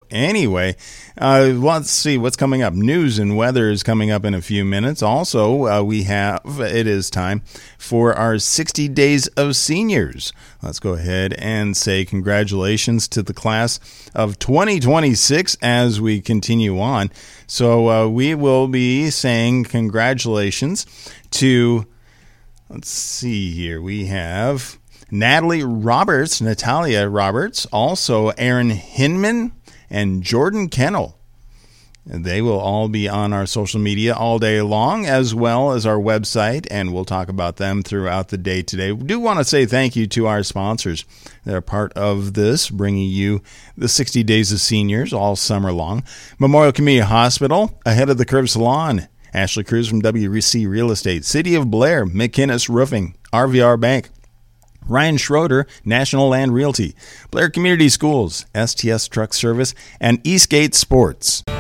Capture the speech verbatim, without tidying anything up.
anyway, uh, let's see what's coming up. News and weather is coming up in a few minutes. Also, uh, we have, it is time for our sixty days of seniors. Let's go ahead and say congratulations to the class of twenty twenty-six as we continue on. So uh, we will be saying congratulations to, let's see here, we have Natalie Roberts, Natalia Roberts, also Aaron Hinman, and Jordan Kennel. They will all be on our social media all day long, as well as our website, and we'll talk about them throughout the day today. We do want to say thank you to our sponsors. They're part of this, bringing you the sixty days of seniors all summer long. Memorial Community Hospital, Ahead of the Curve Salon, Ashley Cruz from W C Real Estate, City of Blair, McInnes Roofing, R V R Bank, Ryan Schroeder, National Land Realty, Blair Community Schools, S T S Truck Service, and Eastgate Sports.